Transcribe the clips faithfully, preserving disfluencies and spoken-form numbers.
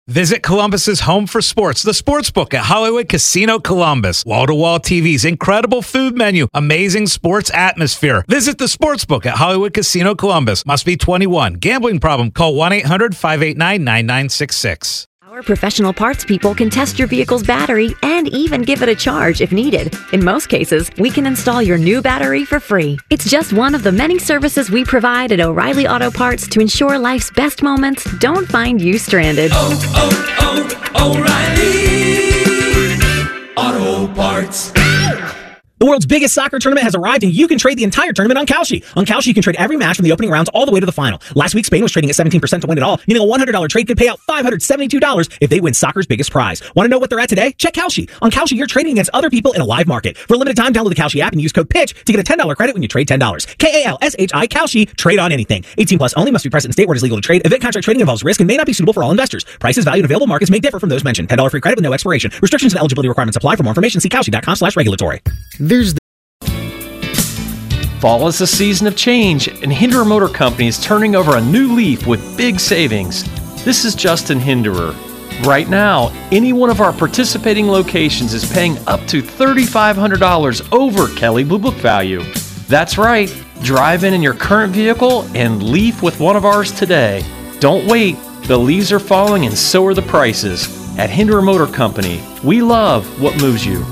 Visit Columbus's home for sports, the Sportsbook at Hollywood Casino Columbus. Wall-to-wall T Vs, incredible food menu, amazing sports atmosphere. Visit the Sportsbook at Hollywood Casino Columbus. Must be twenty-one. Gambling problem? Call one eight hundred five eight nine nine nine six six. Our professional parts people can test your vehicle's battery and even give it a charge if needed. In most cases, we can install your new battery for free. It's just one of the many services we provide at O'Reilly Auto Parts to ensure life's best moments don't find you stranded. Oh, oh, oh, O'Reilly Auto Parts. The world's biggest soccer tournament has arrived, and you can trade the entire tournament on Kalshi. On Kalshi, you can trade every match from the opening rounds all the way to the final. Last week, Spain was trading at seventeen percent to win it all, meaning a one hundred dollars trade could pay out five hundred seventy-two dollars if they win soccer's biggest prize. Want to know what they're at today? Check Kalshi. On Kalshi, you're trading against other people in a live market. For a limited time, download the Kalshi app and use code PITCH to get a ten dollars credit when you trade ten dollars. K A L S H I, Kalshi. Trade on anything. eighteen plus only. Must be present in state where it is legal to trade. Event contract trading involves risk and may not be suitable for all investors. Prices, value, and available markets may differ from those mentioned. ten dollars free credit with no expiration. Restrictions and eligibility requirements apply. For more information, see Kalshi.com slash regulatory. There's the Fall is a season of change, and Hinderer Motor Company is turning over a new leaf with big savings. This is Justin Hinderer. Right now, any one of our participating locations is paying up to three thousand five hundred dollars over Kelley Blue Book value. That's right. Drive in in your current vehicle and leaf with one of ours today. Don't wait. The leaves are falling and so are the prices. At Hinderer Motor Company, we love what moves you.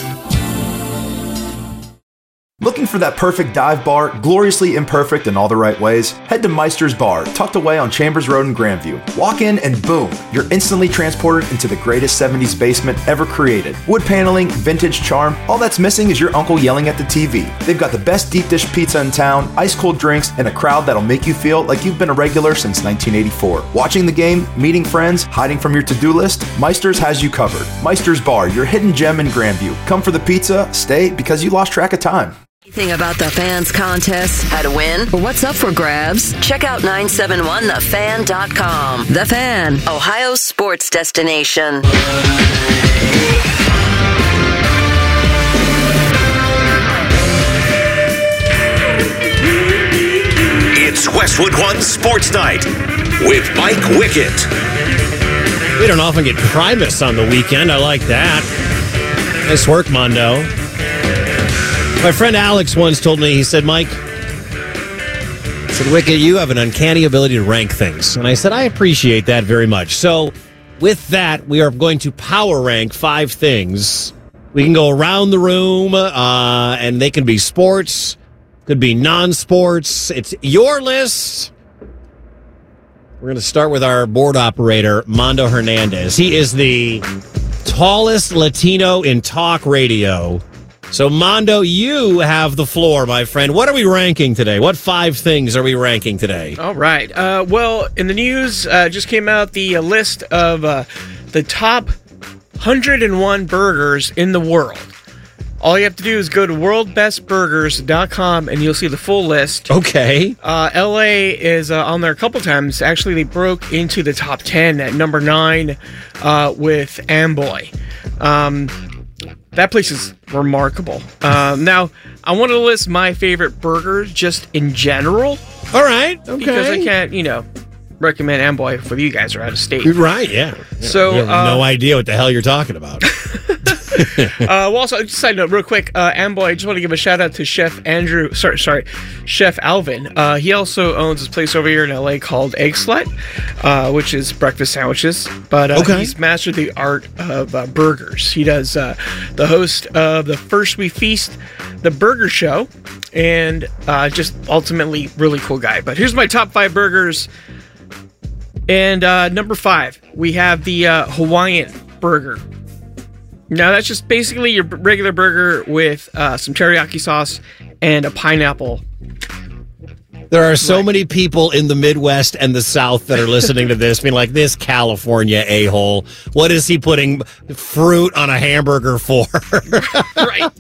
Looking for that perfect dive bar, gloriously imperfect in all the right ways? Head to Meister's Bar, tucked away on Chambers Road in Grandview. Walk in and boom, you're instantly transported into the greatest seventies basement ever created. Wood paneling, vintage charm, all that's missing is your uncle yelling at the T V. They've got the best deep dish pizza in town, ice cold drinks, and a crowd that'll make you feel like you've been a regular since nineteen eighty-four. Watching the game, meeting friends, hiding from your to-do list, Meister's has you covered. Meister's Bar, your hidden gem in Grandview. Come for the pizza, stay because you lost track of time. Anything about the fans contest, how to win, or what's up for grabs? Check out nine seven one the fan dot com. The Fan, Ohio's sports destination. It's Westwood One Sports Night with Mike Wickett. We don't often get Primus on the weekend. I like that. Nice work, Mondo. My friend Alex once told me, he said, Mike, I said, Wickett, you have an uncanny ability to rank things. And I said, I appreciate that very much. So with that, we are going to power rank five things. We can go around the room, uh, and they can be sports, could be non-sports. It's your list. We're going to start with our board operator, Mondo Hernandez. He is the tallest Latino in talk radio. So, Mondo, you have the floor, my friend. What are we ranking today? What five things are we ranking today? All right. Uh, well, in the news, uh, just came out the uh, list of uh, the top one hundred one burgers in the world. All you have to do is go to world best burgers dot com and you'll see the full list. Okay. Uh, L A is uh, on there a couple times. Actually, they broke into the top ten at number nine uh, with Amboy. Um... That place is remarkable. Um, now, I want to list my favorite burgers just in general. All right. Okay. Because I can't, you know, recommend Amboy for you guys are out of state. Right, yeah. yeah. So, we have uh, no idea what the hell you're talking about. uh, well, also, just a side note, real quick, uh, Amboy, I just want to give a shout out to Chef Andrew, sorry, sorry, Chef Alvin. Uh, he also owns this place over here in L A called Egg Slut, uh, which is breakfast sandwiches. But uh, okay. he's mastered the art of uh, burgers. He does uh, the host of the First We Feast, the Burger Show, and uh, just ultimately really cool guy. But here's my top five burgers. And uh, number five, we have the uh, Hawaiian burger. Now, that's just basically your regular burger with uh, some teriyaki sauce and a pineapple. There are so right. many people in the Midwest and the South that are listening to this being like, this California a-hole, what is he putting fruit on a hamburger for? Right.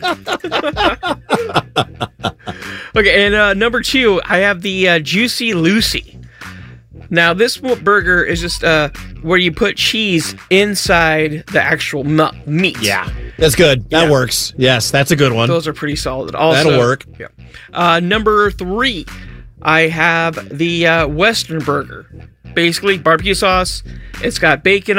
Okay, and uh, number two, I have the uh, Juicy Lucy. Now, this burger is just uh, where you put cheese inside the actual mu- meat. Yeah, that's good. That yeah. works. Yes, that's a good one. Those are pretty solid. Also, that'll work. Yeah. Uh, number three, I have the uh, Western burger. Basically, barbecue sauce. It's got bacon